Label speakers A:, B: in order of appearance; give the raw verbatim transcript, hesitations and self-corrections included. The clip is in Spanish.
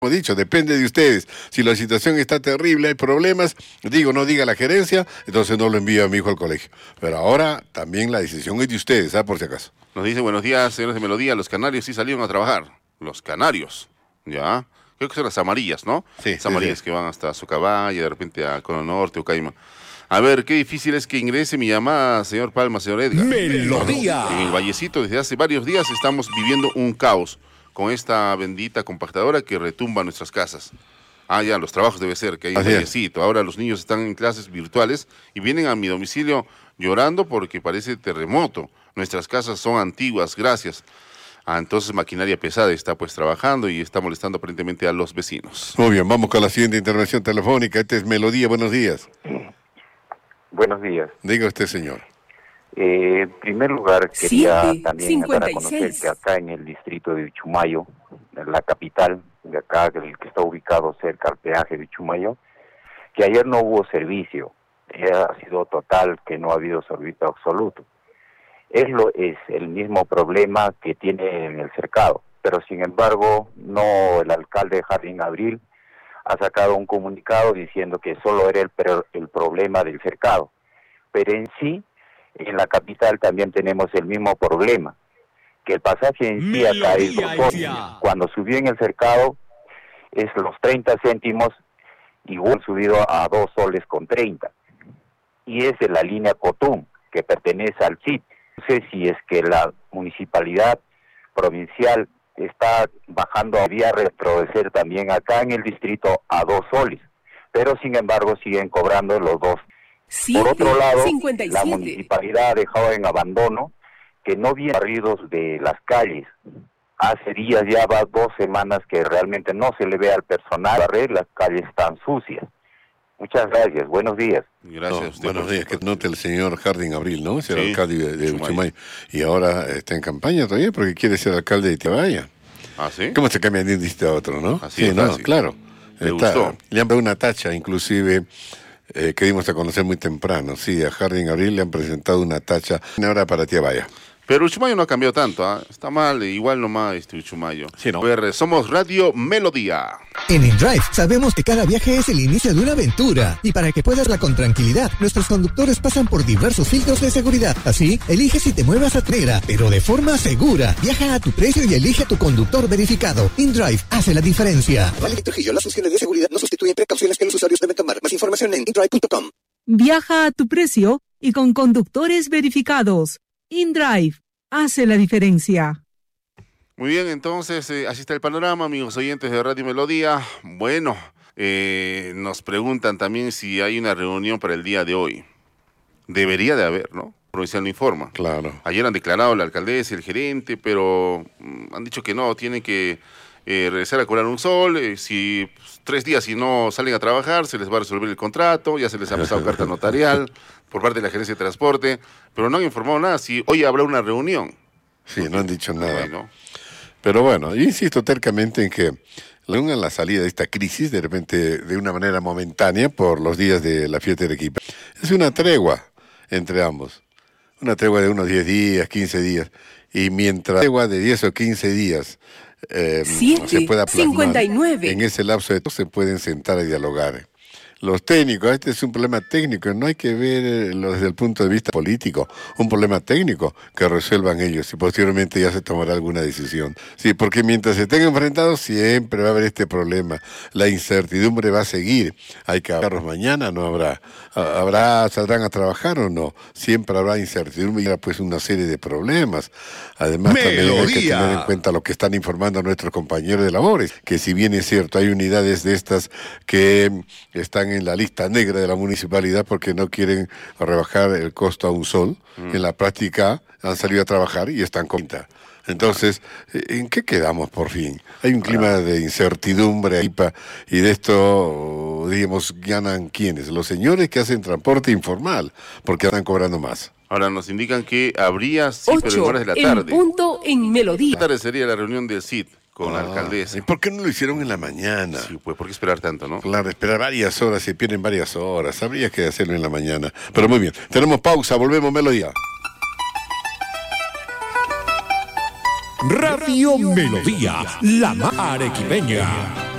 A: Como he dicho, depende de ustedes. Si la situación está terrible, hay problemas, digo, no diga la gerencia, entonces no lo envío a mi hijo al colegio. Pero ahora también la decisión es de ustedes, ¿ah? Por si acaso.
B: Nos dice, buenos días, señores de Melodía, los canarios sí salieron a trabajar. Los canarios, ¿ya? Creo que son las amarillas, ¿no?
A: Sí,
B: Las
A: sí,
B: amarillas
A: sí.
B: que van hasta Socabaya, de repente a Cono Norte o Caima. A ver, qué difícil es que ingrese mi llamada, señor Palma, señor Edgar.
C: Melodía.
B: En el Vallecito, desde hace varios días, estamos viviendo un caos con esta bendita compactadora que retumba nuestras casas. Ah, ya, los trabajos debe ser, que hay en
A: Así es.
B: Vallecito. Ahora los niños están en clases virtuales y vienen a mi domicilio llorando porque parece terremoto. Nuestras casas son antiguas, gracias. Ah, entonces maquinaria pesada está pues trabajando y está molestando aparentemente a los vecinos.
A: Muy bien, vamos con la siguiente intervención telefónica. Este es Melodía, buenos días.
D: Buenos días.
A: Diga usted, señor.
D: Eh, en primer lugar, quería
E: siete,
D: también
E: cincuenta
D: dar
E: y
D: a conocer
E: seis.
D: que acá en el distrito de Uchumayo, en la capital de acá, el que está ubicado cerca al peaje de Uchumayo, que ayer no hubo servicio. Eh, ha sido total, que no ha habido servicio absoluto. Es, lo, es el mismo problema que tiene en el cercado, pero sin embargo, no, el alcalde de Jardín Abril ha sacado un comunicado diciendo que solo era el, el problema del cercado, pero en sí, en la capital también tenemos el mismo problema, que el pasaje en sí acá es dos soles. Cuando subió en el cercado es los treinta céntimos, igual subido a dos soles con treinta, y es de la línea Cotún, que pertenece al C I T. No sé si es que la municipalidad provincial está bajando a vía retroceder también acá en el distrito a dos soles, pero sin embargo siguen cobrando los dos. Por otro lado,
E: cincuenta y
D: la
E: siete.
D: municipalidad ha dejado en abandono que no vienen barridos de las calles. Hace días, ya va dos semanas que realmente no se le ve al personal barrer, las calles están sucias. Muchas gracias, buenos días.
B: Gracias
A: No,
B: a usted.
A: buenos
B: por
A: días,
B: su
A: que note el señor Jardín Abril, ¿no? Es el
B: Sí,
A: alcalde de, de
B: Uchumayo.
A: Uchumayo. Y ahora está en campaña todavía porque quiere ser alcalde de Tiabaya.
B: ¿Ah, sí?
A: ¿Cómo se cambia de un distrito a otro, no?
B: Así
A: sí,
B: es
A: no,
B: fácil.
A: claro.
B: Le
A: Está-
B: gustó.
A: le han dado una tacha, inclusive, eh, que dimos a conocer muy temprano. Sí, a Jardín Abril le han presentado una tacha ahora para Tiabaya.
B: Pero Uchumayo no ha cambiado tanto, ¿ah? Está mal, igual nomás este Uchumayo.
A: Sí, ¿no?
B: A ver, somos Radio Melodía.
C: En InDrive sabemos que cada viaje es el inicio de una aventura y para que puedas con tranquilidad, nuestros conductores pasan por diversos filtros de seguridad. Así, elige si te muevas a negra, pero de forma segura. Viaja a tu precio y elige a tu conductor verificado. InDrive hace la diferencia.
F: Vale que Trujillo, las funciones de seguridad no sustituyen precauciones que los usuarios deben tomar. Más información en indrive punto com.
G: Viaja a tu precio y con conductores verificados. InDrive hace la diferencia.
B: Muy bien, entonces, eh, así está el panorama, amigos oyentes de Radio Melodía. Bueno, eh, nos preguntan también si hay una reunión para el día de hoy. Debería de haber, ¿no? Provincial no informa.
A: Claro.
B: Ayer han declarado la alcaldesa y el gerente, pero mm, han dicho que no, tienen que eh, regresar a cobrar un sol. Eh, si pues, tres días si no salen a trabajar, se les va a resolver el contrato, ya se les ha pasado carta notarial por parte de la gerencia de transporte, pero no han informado nada si hoy habrá una reunión.
A: Sí, no han dicho nada.
B: Bueno,
A: Pero bueno, yo insisto tercamente en que en la salida de esta crisis, de repente de una manera momentánea por los días de la fiesta de Arequipa, es una tregua entre ambos. Una tregua de unos diez días, quince días. Y mientras tregua de diez o quince días eh,
E: Siete,
A: se pueda plasmar,
E: cincuenta y nueve.
A: en ese lapso de tiempo se pueden sentar a dialogar. Los técnicos, este es un problema técnico, no hay que verlo desde el punto de vista político, un problema técnico que resuelvan ellos y posteriormente ya se tomará alguna decisión. Sí, porque mientras se estén enfrentados siempre va a haber este problema, la incertidumbre va a seguir, hay que carros mañana, no habrá, habrá, saldrán a trabajar o no, siempre habrá incertidumbre y habrá pues una serie de problemas. Además también hay que
C: Melodía.
A: tener en cuenta lo que están informando nuestros compañeros de labores, que si bien es cierto, hay unidades de estas que están en la lista negra de la municipalidad porque no quieren rebajar el costo a un sol, mm. en la práctica han salido a trabajar y están con quinta. Entonces, ¿en qué quedamos por fin? Hay un clima de incertidumbre ahí pa, y de esto, digamos, ganan ¿quiénes? Los señores que hacen transporte informal, porque están cobrando más.
B: ahora nos indican que habría, sí, pero en
E: ocho
B: horas de la
E: en
B: tarde.
E: punto en Melodía.
B: La tarde sería la reunión del C I D con
A: Ah,
B: la alcaldesa.
A: ¿Y por qué no lo hicieron en la mañana?
B: Sí, pues, ¿por qué esperar tanto, no?
A: Claro, esperar varias horas, se pierden varias horas. Habría que hacerlo en la mañana. Pero muy bien, tenemos pausa, volvemos Melodía.
C: Radio Melodía, la más arequipeña.